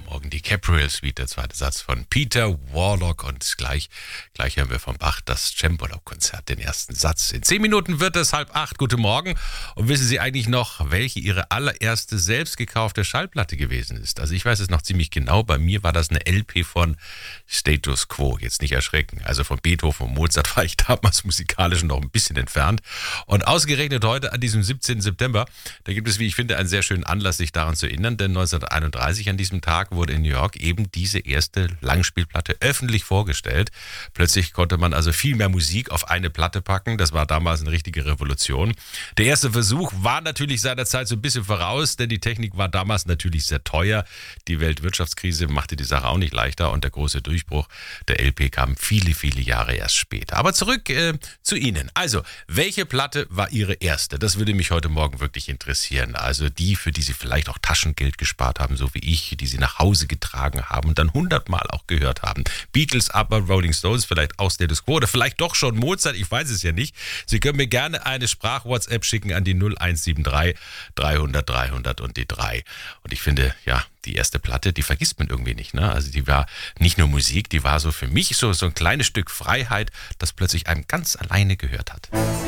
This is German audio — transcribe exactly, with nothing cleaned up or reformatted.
Morgen die Capriel Suite, der zweite Satz von Peter Warlock und gleich, gleich hören wir vom Bach das Cembalo-Konzert, den ersten Satz. In zehn Minuten wird es halb acht. Guten Morgen. Und wissen Sie eigentlich noch, welche Ihre allererste selbst gekaufte Schallplatte gewesen ist? Also ich weiß es noch ziemlich genau. Bei mir war das eine L P von Status Quo. Jetzt nicht erschrecken. Also von Beethoven und Mozart war ich damals musikalisch noch ein bisschen entfernt. Und ausgerechnet heute an diesem siebzehnten September, da gibt es, wie ich finde, einen sehr schönen Anlass, sich daran zu erinnern, denn neunzehnhunderteinunddreißig an diesem Tag wurde in New York eben diese erste Langspielplatte öffentlich vorgestellt. Plötzlich konnte man also viel mehr Musik auf eine Platte packen. Das war damals eine richtige Revolution. Der erste Versuch war natürlich seiner Zeit so ein bisschen voraus, denn die Technik war damals natürlich sehr teuer. Die Weltwirtschaftskrise machte die Sache auch nicht leichter und der große Durchbruch der L P kam viele, viele Jahre erst später. Aber zurück äh, zu Ihnen. Also, welche Platte war Ihre erste? Das würde mich heute Morgen wirklich interessieren. Also die, für die Sie vielleicht auch Taschengeld gespart haben, so wie ich, die Sie nach Hause getragen haben und dann hundertmal auch gehört haben. Beatles, ABBA, Rolling Stones, vielleicht auch Status Quo oder vielleicht doch schon Mozart, ich weiß es ja nicht. Sie können mir gerne eine Sprach-WhatsApp schicken an die null eins sieben drei dreihundert dreihundert und die drei. Und ich finde, ja, die erste Platte, die vergisst man irgendwie nicht, ne? Also die war nicht nur Musik, die war so für mich so, so ein kleines Stück Freiheit, das plötzlich einem ganz alleine gehört hat.